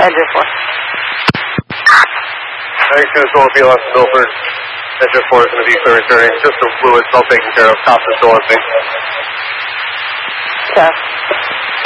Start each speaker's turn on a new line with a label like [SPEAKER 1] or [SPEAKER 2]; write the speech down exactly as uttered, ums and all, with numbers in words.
[SPEAKER 1] Engine four.
[SPEAKER 2] Thanks, News North, L F Milford. Engine four is going to be clear returning. System fluids all taken care of. Top is still empty.
[SPEAKER 1] Okay.